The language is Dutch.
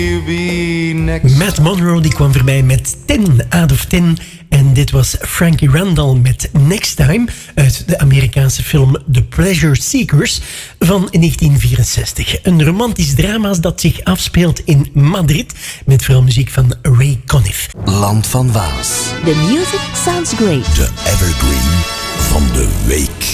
Matt Monro die kwam voorbij met 10 out of 10. En dit was Frankie Randall met Next Time uit de Amerikaanse film The Pleasure Seekers van 1964. Een romantisch drama dat zich afspeelt in Madrid met vooral muziek van Ray Conniff. Land van Waas. The music sounds great. De evergreen van de week.